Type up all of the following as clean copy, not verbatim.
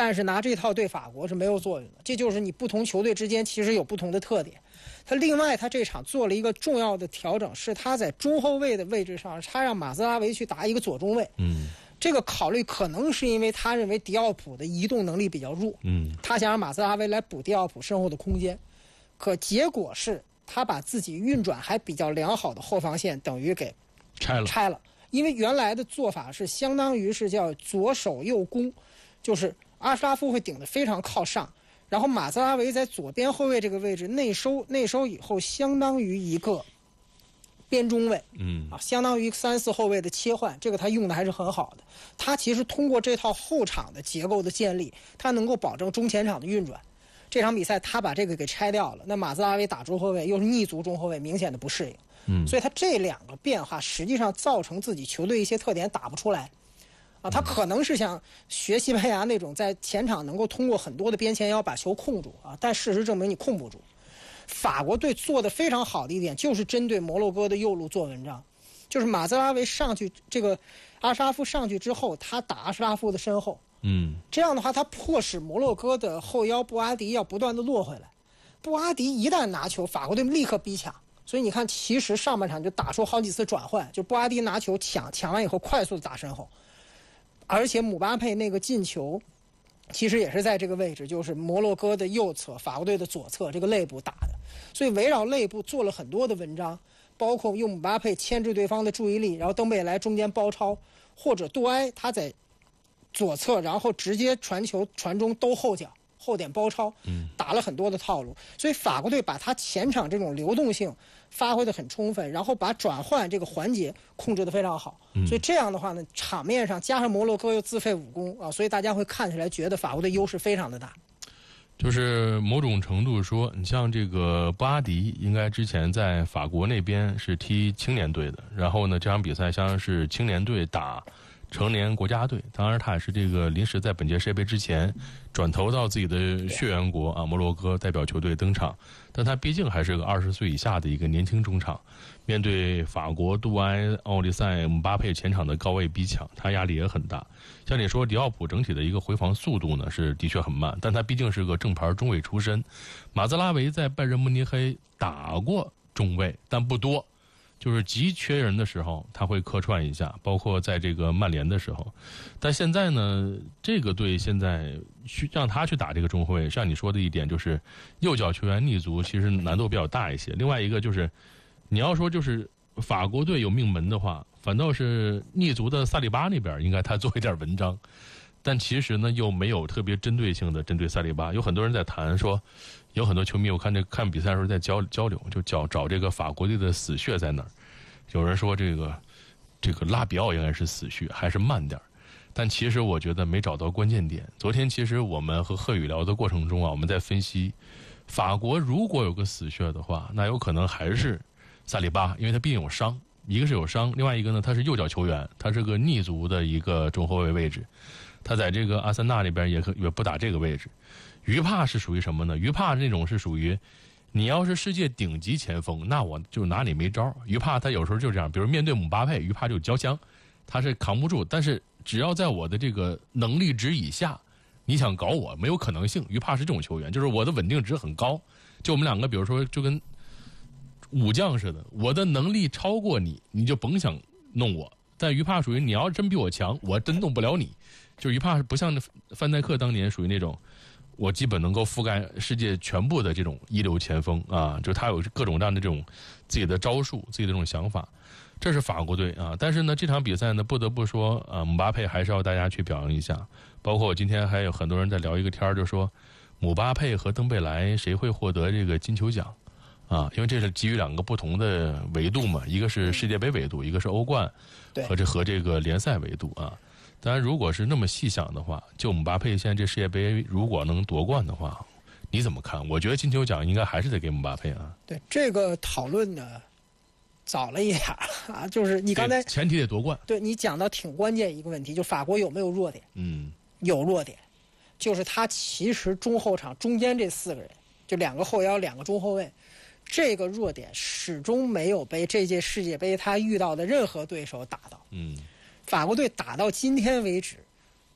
但是拿这套对法国是没有作用的。这就是你不同球队之间其实有不同的特点。他这场做了一个重要的调整，是他在中后卫的位置上，他让马兹拉维去打一个左中卫。这个考虑可能是因为他认为迪奥普的移动能力比较弱，他想让马兹拉维来补迪奥普身后的空间，可结果是他把自己运转还比较良好的后防线等于给拆了。因为原来的做法是相当于是叫左守右攻，就是阿什拉夫会顶得非常靠上，然后马兹拉维在左边后卫这个位置内收以后，相当于一个边中卫，相当于3、4后卫的切换，这个他用的还是很好的。他其实通过这套后场的结构的建立，他能够保证中前场的运转。这场比赛他把这个给拆掉了，那马兹拉维打中后卫又是逆足中后卫，明显的不适应。所以他这两个变化实际上造成自己球队一些特点打不出来。他可能是想学西班牙那种在前场能够通过很多的边前腰把球控住但事实证明你控不住。法国队做的非常好的一点就是针对摩洛哥的右路做文章，就是马兹拉维上去，这个阿什拉夫上去之后，他打阿什拉夫的身后，这样的话他迫使摩洛哥的后腰布阿迪要不断的落回来。布阿迪一旦拿球，法国队立刻逼抢，所以你看其实上半场就打出好几次转换，就布阿迪拿球抢完以后快速的打身后，而且姆巴佩那个进球其实也是在这个位置，就是摩洛哥的右侧，法国队的左侧这个肋部打的。所以围绕肋部做了很多的文章，包括用姆巴佩牵制对方的注意力，然后登贝莱中间包抄，或者杜埃他在左侧然后直接传球传中兜后脚后点包抄，打了很多的套路。所以法国队把他前场这种流动性发挥得很充分，然后把转换这个环节控制得非常好。所以这样的话呢，场面上加上摩洛哥又自废武功所以大家会看起来觉得法国队优势非常的大。 就是某种程度说，你像这个布阿迪，应该之前在法国那边是踢青年队的，然后呢，这场比赛相当是青年队打成年国家队，当然他也是这个临时在本届世界杯之前转投到自己的血缘国摩洛哥代表球队登场，但他毕竟还是个20岁以下的一个年轻中场，面对法国杜埃、奥利塞、姆巴佩前场的高位逼抢，他压力也很大。像你说迪奥普整体的一个回防速度呢是的确很慢，但他毕竟是个正牌中卫出身。马兹拉维在拜仁慕尼黑打过中卫，但不多，就是极缺人的时候他会客串一下，包括在这个曼联的时候。但现在呢，这个队现在让他去打这个中后卫，像你说的一点就是右脚球员逆足其实难度比较大一些。另外一个就是你要说就是法国队有命门的话，反倒是逆足的萨利巴那边应该他做一点文章，但其实呢又没有特别针对性的针对萨利巴。有很多人在谈说，有很多球迷我看比赛的时候在交流，就找这个法国队的死穴在哪儿。有人说这个拉比奥应该是死穴，还是慢点，但其实我觉得没找到关键点。昨天其实我们和贺宇聊的过程中我们在分析法国如果有个死穴的话，那有可能还是萨利巴，因为他毕竟有伤，一个是有伤，另外一个呢他是右脚球员，他是个逆足的一个中后卫位置，他在这个阿森纳那边也不打这个位置。于帕是属于什么呢？于帕那种是属于你要是世界顶级前锋，那我就拿你没招。于帕他有时候就这样，比如面对姆巴佩，于帕就交枪，他是扛不住，但是只要在我的这个能力值以下，你想搞我没有可能性。于帕是这种球员，就是我的稳定值很高，就我们两个比如说就跟武将似的，我的能力超过你，你就甭想弄我。但于帕属于你要真比我强，我真弄不了你。就是于帕不像范戴克当年属于那种我基本能够覆盖世界全部的这种一流前锋就他有各种各样的这种自己的招数，自己的这种想法。这是法国队但是呢这场比赛呢不得不说姆巴佩还是要大家去表扬一下。包括我今天还有很多人在聊一个天，就说姆巴佩和登贝莱谁会获得这个金球奖因为这是基于两个不同的维度嘛，一个是世界杯维度，一个是欧冠和这个联赛维度当然如果是那么细想的话，就姆巴佩现在这世界杯如果能夺冠的话，你怎么看？我觉得金球奖应该还是得给姆巴佩对，这个讨论呢早了一点就是你刚才前提得夺冠。 对，你讲到挺关键一个问题，就法国有没有弱点？有弱点，就是他其实中后场中间这4个人，就2个后腰2个中后卫，这个弱点始终没有被这届世界杯他遇到的任何对手打到。法国队打到今天为止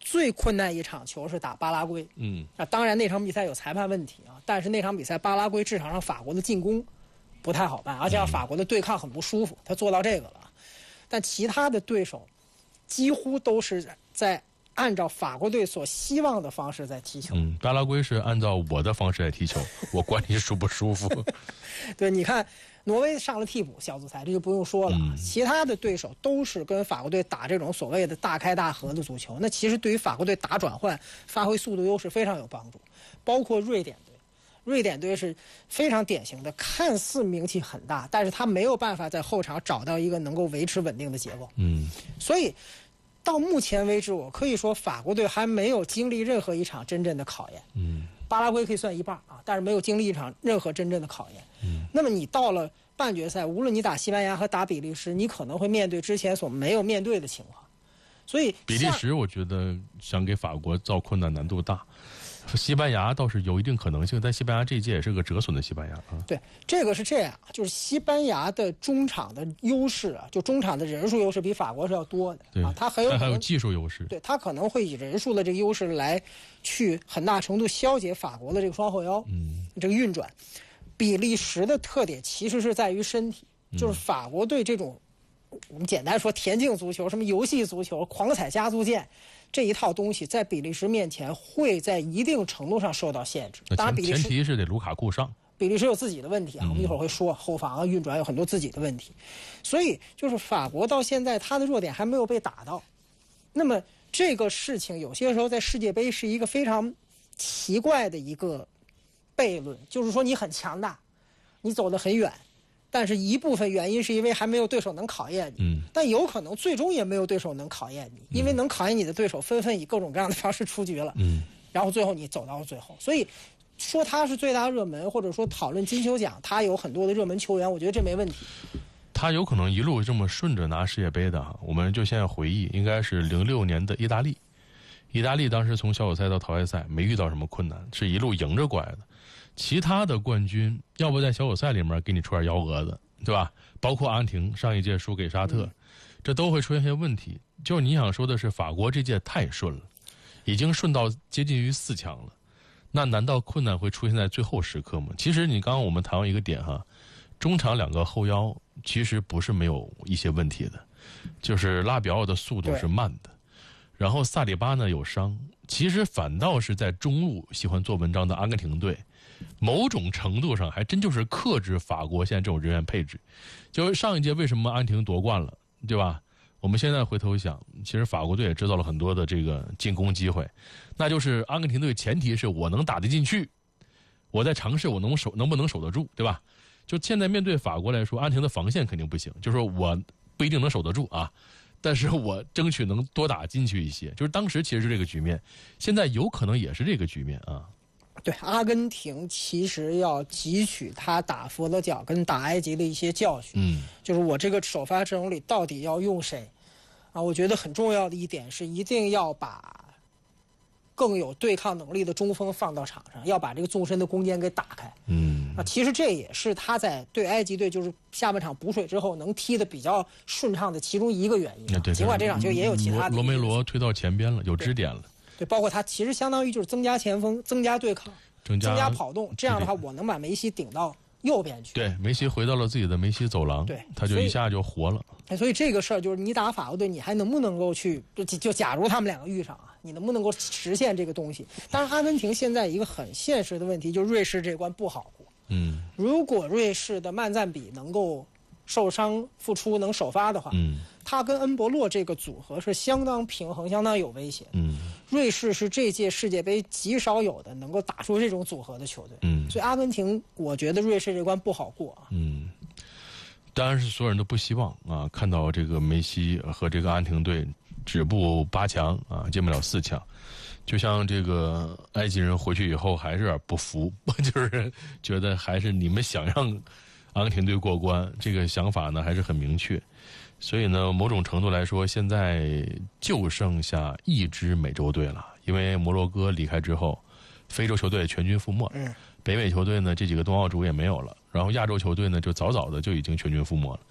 最困难一场球是打巴拉圭，当然那场比赛有裁判问题啊，但是那场比赛巴拉圭至少让法国的进攻不太好办，而且让法国的对抗很不舒服，他做到这个了。但其他的对手几乎都是在按照法国队所希望的方式在踢球。 巴拉圭是按照我的方式来踢球，我管你舒不舒服。 对，你看挪威上了替补小组赛，这就不用说了。其他的对手都是跟法国队打这种所谓的大开大合的足球，那其实对于法国队打转换、发挥速度优势非常有帮助。包括瑞典队，瑞典队是非常典型的，看似名气很大，但是他没有办法在后场找到一个能够维持稳定的结构。所以到目前为止，我可以说法国队还没有经历任何一场真正的考验。巴拉圭可以算一半啊，但是没有经历一场任何真正的考验。那么你到了半决赛，无论你打西班牙和打比利时，你可能会面对之前所没有面对的情况。所以比利时我觉得想给法国造困难难度大，西班牙倒是有一定可能性，但西班牙这一届也是个折损的西班牙啊。 对，这个是这样，就是西班牙的中场的优势啊，就中场的人数优势比法国是要多的啊，它很有可能还有技术优势。 对，它可能会以人数的这个优势来去很大程度消解法国的这个双后腰，这个运转。比利时的特点其实是在于身体，就是法国队这种我们简单说田径足球、什么游戏足球、狂踩加速键这一套东西，在比利时面前会在一定程度上受到限制。当然，比利时前提是得卢卡库上。 比利时有自己的问题啊，我们一会儿会说后防啊、运转有很多自己的问题，所以就是法国到现在他的弱点还没有被打到。那么这个事情有些时候在世界杯是一个非常奇怪的一个悖论，就是说你很强大，你走得很远，但是一部分原因是因为还没有对手能考验你，但有可能最终也没有对手能考验你，因为能考验你的对手纷纷以各种各样的方式出局了，然后最后你走到了最后。所以说他是最大热门，或者说讨论金球奖他有很多的热门球员，我觉得这没问题。 他有可能一路这么顺着拿世界杯的，我们就现在回忆，应该是06年的意大利。意大利当时从小组赛到淘汰赛没遇到什么困难，是一路赢着过来的。其他的冠军要不在小组赛里面给你出点幺蛾子，对吧？包括阿根廷上一届输给沙特，这都会出现一些问题。就是你想说的是法国这届太顺了，已经顺到接近于4强了，那难道困难会出现在最后时刻吗？其实你刚刚我们谈到一个点哈，中场2个后腰其实不是没有一些问题的，就是拉比奥的速度是慢的，然后萨里巴呢有伤，其实反倒是在中路喜欢做文章的阿根廷队某种程度上还真就是克制法国现在这种人员配置。就是上一届为什么阿根廷夺冠了，对吧？我们现在回头想，其实法国队也制造了很多的这个进攻机会，那就是阿根廷队前提是我能打得进去，我在尝试我能不能守得住，对吧？就现在面对法国来说，阿根廷的防线肯定不行，就是说我不一定能守得住啊，但是我争取能多打进去一些。就是当时其实是这个局面，现在有可能也是这个局面啊。 对，阿根廷其实要汲取他打佛罗角跟打埃及的一些教训，就是我这个首发阵容里到底要用谁啊？我觉得很重要的一点是，一定要把更有对抗能力的中锋放到场上，要把这个纵深的空间给打开。其实这也是他在对埃及队就是下半场补水之后能踢得比较顺畅的其中一个原因。尽管这场球也有其他的罗梅罗推到前边了，有支点了。 对，包括他其实相当于就是增加前锋、增加对抗、增加跑动，这样的话我能把梅西顶到右边去。 对，梅西回到了自己的梅西走廊， 对， 他就一下就活了。 所以这个事儿就是你打法国队，你还能不能够去就假如他们2个遇上啊，你能不能够实现这个东西？当然，阿根廷现在一个很现实的问题就是瑞士这关不好过。如果瑞士的曼赞比能够受伤复出能首发的话，他跟恩博洛这个组合是相当平衡、相当有威胁。瑞士是这届世界杯极少有的能够打出这种组合的球队。所以阿根廷，我觉得瑞士这关不好过啊。 当然是所有人都不希望啊，看到这个梅西和这个阿根廷队止步8强啊，进不了4强。就像这个埃及人回去以后还是有点不服，就是觉得还是你们想让阿根廷队过关，这个想法呢还是很明确。所以呢，某种程度来说，现在就剩下一支美洲队了，因为摩洛哥离开之后，非洲球队全军覆没，北美球队呢这几个东道主也没有了，然后亚洲球队呢就早早的就已经全军覆没了。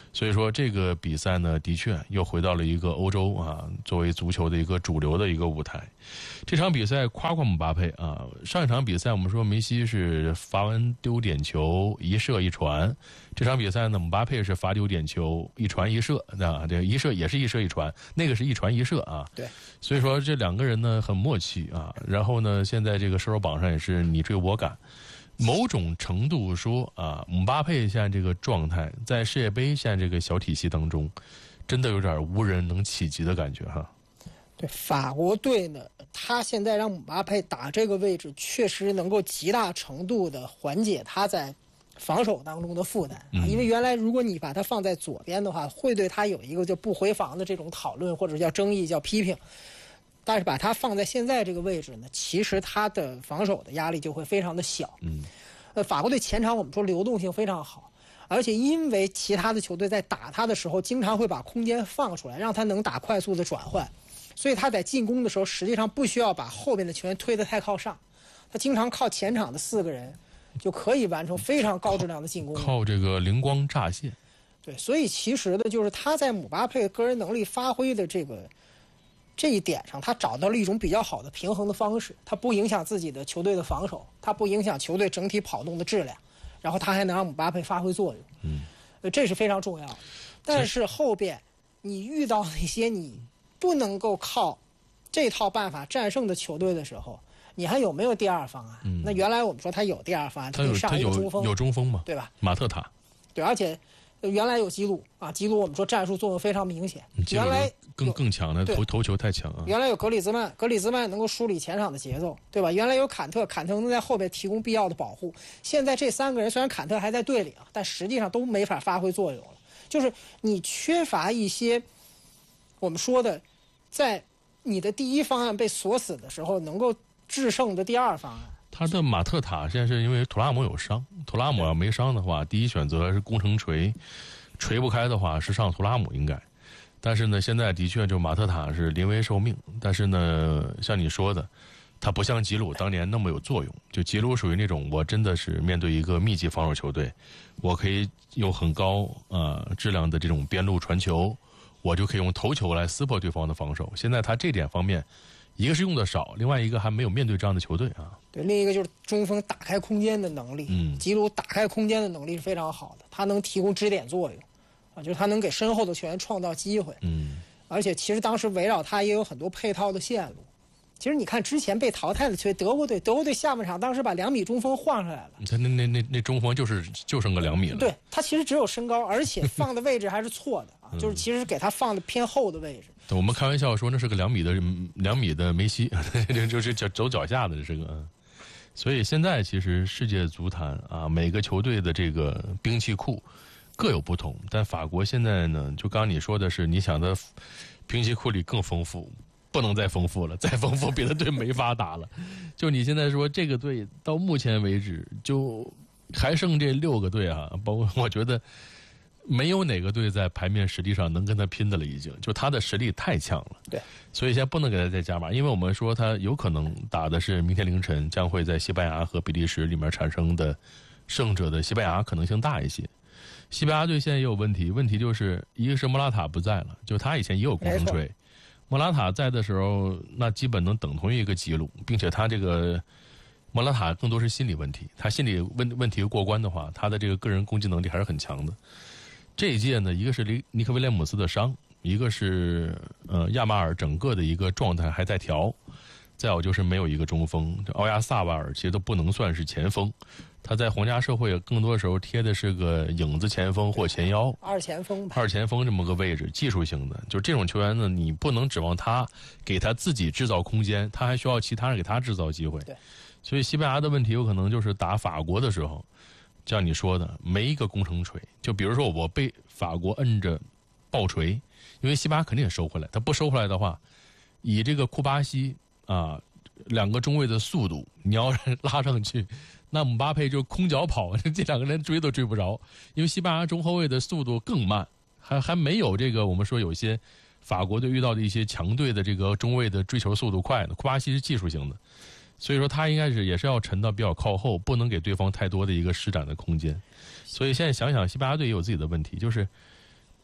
所以说这个比赛呢，的确又回到了一个欧洲啊，作为足球的一个主流的一个舞台。这场比赛夸姆巴佩啊，上一场比赛我们说梅西是罚完丢点球一射一传，这场比赛呢，姆巴佩是罚丢点球一传一射啊，这一射也是一射一传，那个是一传一射啊。 对， 所以说这两个人呢很默契啊。然后呢，现在这个射手榜上也是你追我赶。某种程度说啊，姆巴佩现在这个状态，在世界杯现在这个小体系当中，真的有点无人能企及的感觉哈。 对，法国队呢，他现在让姆巴佩打这个位置，确实能够极大程度的缓解他在防守当中的负担啊。因为原来如果你把他放在左边的话，会对他有一个就不回防的这种讨论，或者叫争议，叫批评。但是把他放在现在这个位置呢，其实他的防守的压力就会非常的小。法国队前场我们说流动性非常好，而且因为其他的球队在打他的时候，经常会把空间放出来，让他能打快速的转换，所以他在进攻的时候，实际上不需要把后边的球员推得太靠上，他经常靠前场的4个人就可以完成非常高质量的进攻， 靠这个灵光乍现。 对，所以其实呢，就是他在姆巴佩个人能力发挥的这一点上，他找到了一种比较好的平衡的方式，他不影响自己的球队的防守，他不影响球队整体跑动的质量，然后他还能让姆巴佩发挥作用。这是非常重要的。但是后边你遇到那些你不能够靠这套办法战胜的球队的时候，你还有没有第二方案？那原来我们说他有第二方案，他可以上一个中锋， 有中锋嘛， 对吧？ 马特塔。 对，而且原来有吉鲁啊，吉鲁我们说战术作用非常明显。原来更强的头球太强啊！ 原来有格里兹曼，格里兹曼能够梳理前场的节奏，对吧？原来有坎特，坎特能在后边提供必要的保护。现在这3个人虽然坎特还在队里啊，但实际上都没法发挥作用了。就是你缺乏一些我们说的，在你的第一方案被锁死的时候，能够制胜的第二方案。 他的马特塔现在是因为图拉姆有伤，图拉姆要没伤的话，第一选择是攻城锤，锤不开的话是上图拉姆应该。但是呢，现在的确就马特塔是临危受命，但是呢，像你说的，他不像吉鲁当年那么有作用。就吉鲁属于那种，我真的是面对一个密集防守球队，我可以有很高质量的这种边路传球，我就可以用头球来撕破对方的防守。现在他这点方面，一个是用的少，另外一个还没有面对这样的球队啊。 对，另一个就是中锋打开空间的能力。吉鲁打开空间的能力是非常好的，他能提供支点作用啊，就是他能给身后的球员创造机会。而且其实当时围绕他也有很多配套的线路。其实你看之前被淘汰的球队，德国队下半场当时把2米中锋换上来了。 他那中锋就剩个2米了。 对，他其实只有身高，而且放的位置还是错的啊，就是其实给他放的偏后的位置。 我们开玩笑说那是个2米的梅西，就是走脚下的这个。所以现在其实世界足坛啊，每个球队的这个兵器库各有不同，但法国现在呢，就刚刚你说的是，你想的兵器库里更丰富，不能再丰富了，再丰富别的队没法打了。就你现在说这个队到目前为止就还剩这6个队啊，包括我觉得没有哪个队在牌面实力上能跟他拼的了，已经就他的实力太强了。 对， 所以现在不能给他再加码，因为我们说他有可能打的是明天凌晨将会在西班牙和比利时里面产生的胜者的西班牙可能性大一些。西班牙队现在也有问题就是一个是莫拉塔不在了，就他以前也有攻城锤，莫拉塔在的时候那基本能等同于一个吉鲁，并且他这个莫拉塔更多是心理问题，他心理问题过关的话，他的这个个人攻击能力还是很强的。这一届呢，一个是尼克威廉姆斯的伤，一个是亚马尔整个的一个状态还在调，再有就是没有一个中锋，这奥亚萨瓦尔其实都不能算是前锋，他在皇家社会更多时候贴的是个影子前锋或前腰， 二前锋这么个位置，技术性的。就这种球员呢，你不能指望他给他自己制造空间，他还需要其他人给他制造机会。 对， 所以西班牙的问题有可能就是打法国的时候，像你说的没一个攻城锤，就比如说我被法国摁着爆锤，因为西班牙肯定也收回来，他不收回来的话，以这个库巴西啊2个中卫的速度，你要是拉上去，那姆巴佩就空脚跑，这2个人追都追不着，因为西班牙中后卫的速度更慢，还没有这个我们说有些法国队遇到的一些强队的这个中卫的追求速度快呢。库巴西是技术型的，所以说他应该也是要沉到比较靠后，不能给对方太多的一个施展的空间。所以现在想想，西班牙队也有自己的问题，就是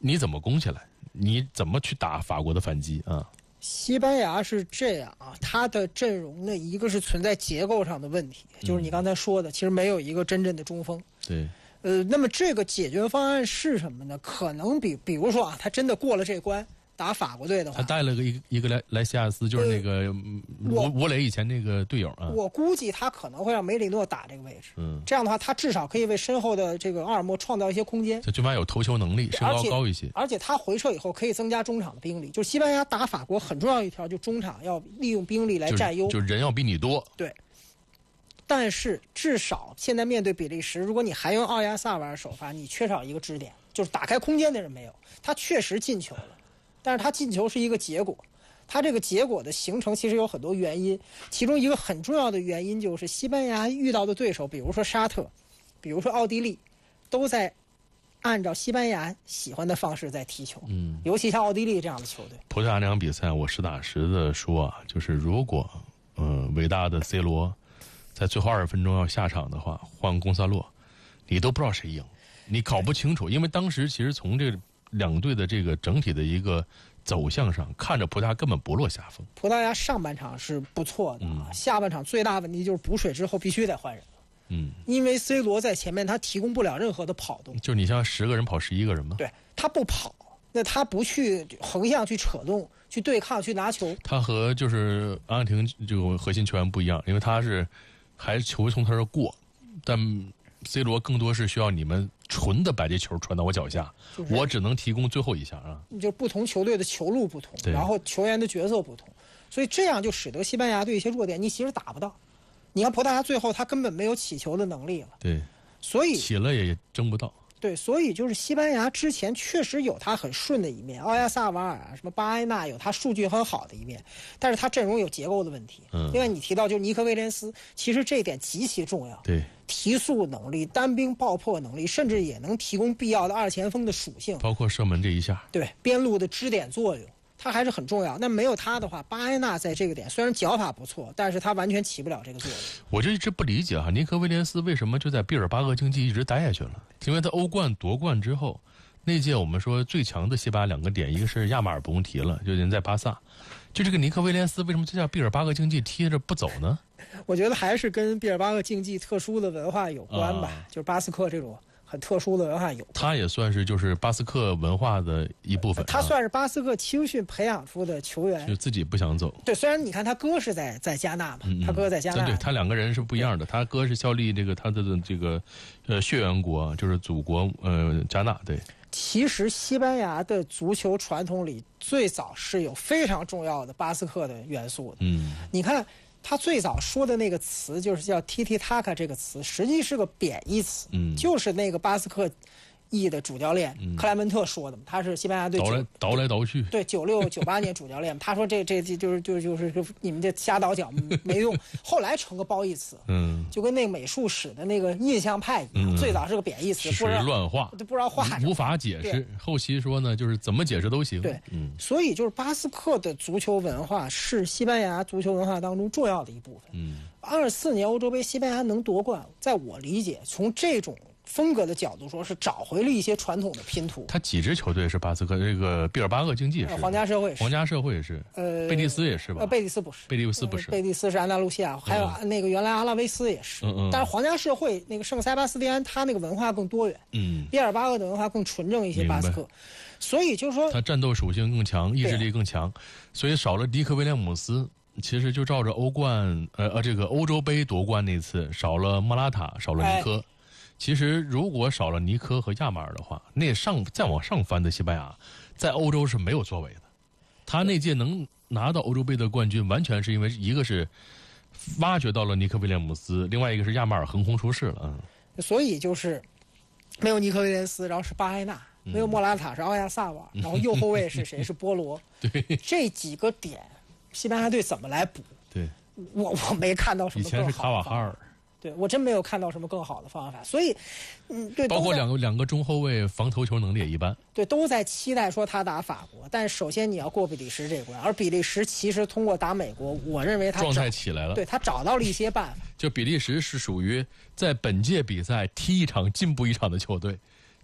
你怎么攻下来？你怎么去打法国的反击啊？ 西班牙是这样啊，它的阵容呢，一个是存在结构上的问题，就是你刚才说的，其实没有一个真正的中锋。 对。 那么这个解决方案是什么呢？可能比如说啊，他真的过了这关，打法国队的话， 他带了一个莱西亚斯，就是那个吴磊以前那个队友啊。 我估计他可能会让梅里诺打这个位置，这样的话他至少可以为身后的这个阿尔莫创造一些空间。 他最起码有头球能力，身高高一些。 而且他回撤以后可以增加中场的兵力。就是西班牙打法国很重要一条，就中场要利用兵力来占优， 就人要比你多。 对。但是至少现在面对比利时，如果你还用奥亚萨瓦尔首发，你缺少一个支点，就是打开空间的人没有。他确实进球了，但是他进球是一个结果，他这个结果的形成其实有很多原因，其中一个很重要的原因就是西班牙遇到的对手，比如说沙特，比如说奥地利，都在按照西班牙喜欢的方式在踢球。尤其像奥地利这样的球队。 葡萄牙那场比赛，我实打实的说啊，就是如果伟大的 C 罗在最后20分钟要下场的话，换贡萨洛，你都不知道谁赢，你搞不清楚，因为当时其实从这两队的这个整体的一个走向上，看着葡萄牙根本不落下风。 葡萄牙上半场是不错的下半场最大问题就是补水之后必须得换人了。因为 C 罗在前面他提供不了任何的跑动， 就你像10个人跑11个人吗？ 对，他不跑，那他不去横向去扯动、去对抗、去拿球。 他和就是阿根廷这个核心球员不一样，因为他是还是球从他这儿过，但 C 罗更多是需要你们纯的把这球传到我脚下，我只能提供最后一下啊。 就不同球队的球路不同，然后球员的角色不同，所以这样就使得西班牙对一些弱点你其实打不到。你看葡萄牙最后他根本没有起球的能力了， 对， 所以起了也争不到。 对，所以就是西班牙之前确实有他很顺的一面，奥亚萨瓦尔啊，什么巴埃纳有他数据很好的一面，但是他阵容有结构的问题。另外你提到就是尼科威廉斯，其实这一点极其重要。 对， 提速能力、单兵爆破能力，甚至也能提供必要的2前锋的属性， 包括射门这一下。 对，边路的支点作用。他还是很重要，那没有他的话，巴埃纳在这个点虽然脚法不错，但是他完全起不了这个作用。 我就一直不理解哈，尼科威廉斯为什么就在毕尔巴鄂竞技一直待下去了？因为他欧冠夺冠之后，那届我们说最强的西班牙2个点，一个是亚马尔不用提了，就人在巴萨，就这个尼科威廉斯为什么就在毕尔巴鄂竞技踢着不走呢？ 我觉得还是跟毕尔巴鄂竞技特殊的文化有关吧，就是巴斯克这种很特殊的文化有。 他也算是就是巴斯克文化的一部分。 他算是巴斯克青训培养出的球员， 就自己不想走。对， 虽然你看他哥是在加纳嘛，他哥在加纳。 对，他2个人是不一样的。他哥是效力这个他的这个血缘国，就是祖国加纳。对。 其实西班牙的足球传统里最早是有非常重要的巴斯克的元素的。你看。他最早说的那个词就是叫 Tiki Taka 这个词，实际是个贬义词，就是那个巴斯克裔的主教练克莱门特说的嘛，他是西班牙队倒来倒去， 对96、98年主教练，他说这就是你们这瞎倒脚没用，后来成个褒义词，就跟那个美术史的那个印象派一样，最早是个贬义词， 不知道乱画， 不知道画什么， 无法解释。后期说呢，就是怎么解释都行。 对，所以就是巴斯克的足球文化是西班牙足球文化当中重要的一部分。24年欧洲杯西班牙能夺冠，在我理解，从这种风格的角度说，是找回了一些传统的拼图。 他几支球队是巴斯克这个毕尔巴鄂竞技是， 皇家社会也是，贝蒂斯也是吧？ 贝蒂斯不是， 贝蒂斯不是， 贝蒂斯是安达卢西亚，还有那个原来阿拉维斯也是。但是皇家社会那个圣塞巴斯蒂安，他那个文化更多元。毕尔巴鄂的文化更纯正一些，巴斯克。所以就是说， 他战斗属性更强，意志力更强，所以少了迪克威廉姆斯。其实就照着欧冠这个欧洲杯夺冠那次，少了莫拉塔，少了尼科。其实如果少了尼科和亚马尔的话，那再往上翻的西班牙在欧洲是没有作为的。他那届能拿到欧洲杯的冠军，完全是因为一个是挖掘到了尼科威廉姆斯，另外一个是亚马尔横空出世了。 所以就是没有尼科威廉斯，然后是巴埃纳，没有莫拉塔是奥亚萨瓦，然后右后卫是谁？是波罗。 对， 这几个点西班牙队怎么来补？ 对， 我没看到什么更好的方法。 以前是卡瓦哈尔， 对我真没有看到什么更好的方法。所以，对， 包括两个中后卫防头球能力也一般。 对，都在期待说他打法国，但首先你要过比利时这关，而比利时其实通过打美国，我认为他状态起来了， 对他找到了一些办法。 就比利时是属于在本届比赛踢一场进步一场的球队。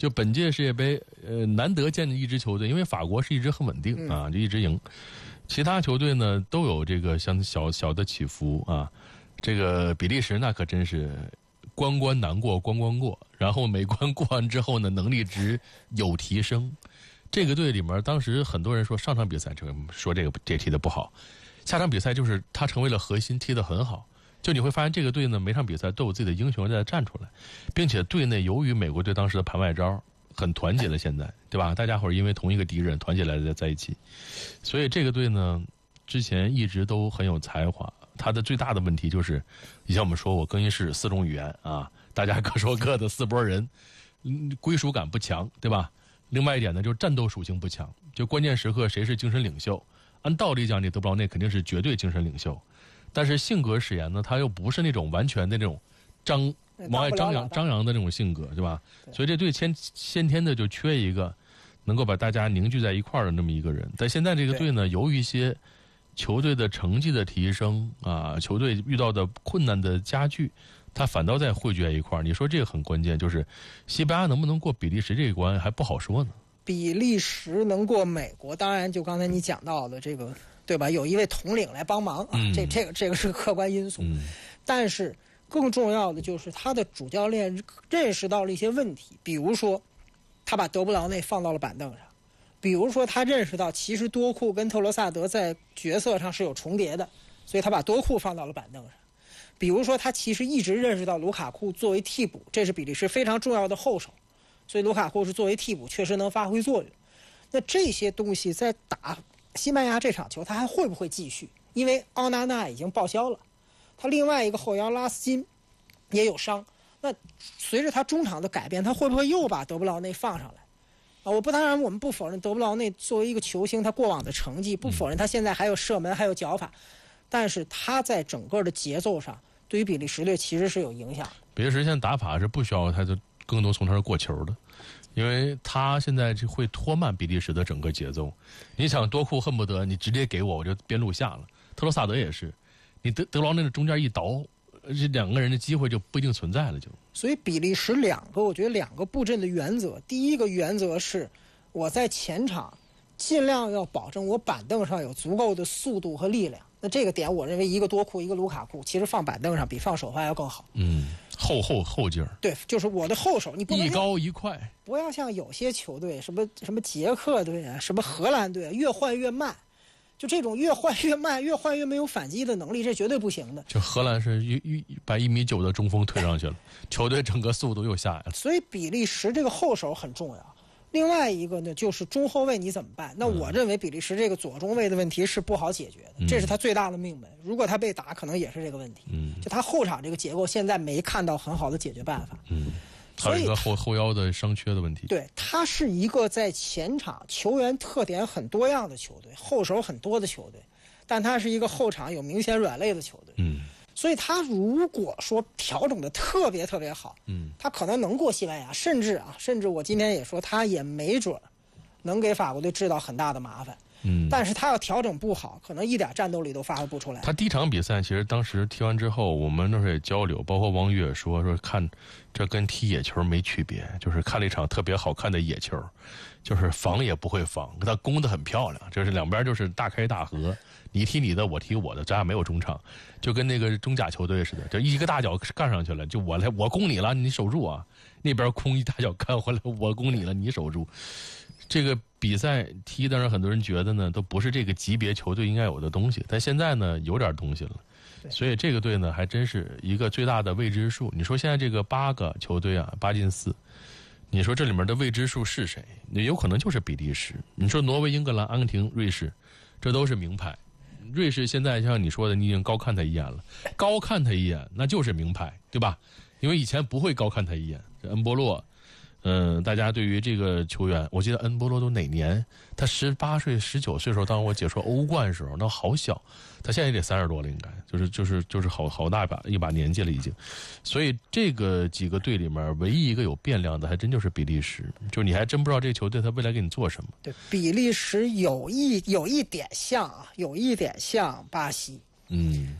就本届世界杯，难得见一支球队，因为法国是一直很稳定啊，就一直赢。其他球队呢都有这个像小的起伏啊。这个比利时那可真是关关难过关关过，然后每关过完之后呢，能力值有提升。这个队里面当时很多人说上场比赛说这踢得不好，下场比赛就是他成为了核心，踢得很好。就你会发现这个队呢，每场比赛都有自己的英雄在站出来，并且队内由于美国队当时的盘外招很团结了，现在对吧？大家伙因为同一个敌人团结来在一起，所以这个队呢之前一直都很有才华。他的最大的问题就是，以前我们说过更衣室4种语言啊，大家各说各的，4拨人，归属感不强，对吧？另外一点呢，就是战斗属性不强，就关键时刻谁是精神领袖？按道理讲，你德布劳内肯定是绝对精神领袖。但是性格使然呢，他又不是那种完全的那种往外张扬的那种性格，对吧？所以这队先天的就缺一个能够把大家凝聚在一块儿的那么一个人。但现在这个队呢，由于一些球队的成绩的提升啊，球队遇到的困难的加剧，他反倒在汇聚在一块儿。你说这个很关键，就是西班牙能不能过比利时这一关还不好说呢。 比利时能过美国，当然就刚才你讲到的这个。对吧？有一位统领来帮忙啊，这个是个客观因素。但是更重要的就是他的主教练认识到了一些问题，比如说他把德布劳内放到了板凳上，比如说他认识到其实多库跟特罗萨德在角色上是有重叠的，所以他把多库放到了板凳上。比如说他其实一直认识到卢卡库作为替补，这是比利时非常重要的后手，所以卢卡库是作为替补确实能发挥作用。那这些东西在打西班牙这场球他还会不会继续？因为奥纳纳已经报销了，他另外一个后腰拉斯金也有伤，那随着他中场的改变，他会不会又把德布劳内放上来啊？当然我们不否认德布劳内作为一个球星他过往的成绩，不否认他现在还有射门还有脚法，但是他在整个的节奏上对于比利时队其实是有影响。 比利时现在打法是不需要他就更多从他这过球的，因为他现在就会拖慢比利时的整个节奏。你想多库恨不得你直接给我就边路下了，特罗萨德也是，你德劳内的中间一倒，这两个人的机会就不一定存在了就。 所以比利时我觉得两个布阵的原则，第一个原则是我在前场尽量要保证我板凳上有足够的速度和力量。那这个点我认为一个多库一个卢卡库其实放板凳上比放首发要更好。 后劲儿。 对，就是我的后手，你不能一高一快， 不要像有些球队，什么捷克队啊，什么荷兰队啊，越换越慢，就这种越换越慢，越换越没有反击的能力，这绝对不行的。 就荷兰是把1.9米的中锋推上去了，球队整个速度又下来了。 所以比利时这个后手很重要。另外一个呢，就是中后卫你怎么办？那我认为比利时这个左中卫的问题是不好解决的，这是他最大的命门。如果他被打，可能也是这个问题。就他后场这个结构现在没看到很好的解决办法。 还有一个后腰的伤缺的问题。 对，他是一个在前场球员特点很多样的球队，后手很多的球队，但他是一个后场有明显软肋的球队。所以他如果说调整的特别特别好，他可能能过西班牙，甚至我今天也说他也没准能给法国队制造很大的麻烦。但是他要调整不好，可能一点战斗力都发挥不出来。 他第一场比赛其实当时踢完之后，我们那时候也交流，包括王悦说看这跟踢野球没区别，就是看了一场特别好看的野球，就是防也不会防，他攻得很漂亮，就是两边就是大开大合，你踢你的，我踢我的，咱俩没有中场，就跟那个中甲球队似的，就一个大脚干上去了，就我攻你了，你守住啊，那边空一大脚干回来，我攻你了，你守住。这个比赛踢的让很多人觉得呢，都不是这个级别球队应该有的东西，但现在呢有点东西了，所以这个队呢还真是一个最大的未知数。你说现在这个8个球队啊，8进4，你说这里面的未知数是谁？有可能就是比利时。你说挪威、英格兰、阿根廷、瑞士，这都是名牌。瑞士现在像你说的，你已经高看他一眼了，高看他一眼那就是名牌，对吧？因为以前不会高看他一眼，这恩波洛。大家对于这个球员，我记得恩波罗都哪年？他18岁、19岁的时候，当我解说欧冠的时候，那好小，他现在也得30多了，应该就是好大一把年纪了已经。所以这个几个队里面，唯一一个有变量的，还真就是比利时。就你还真不知道这个球队他未来给你做什么。 对，比利时有一点像巴西。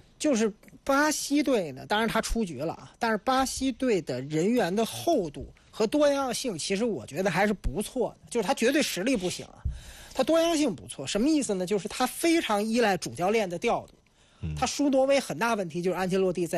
就是巴西队呢，当然他出局了啊，但是巴西队的人员的厚度和多样性，其实我觉得还是不错的。就是他绝对实力不行啊，他多样性不错。什么意思呢？就是他非常依赖主教练的调度。他输挪威很大问题就是安切洛蒂在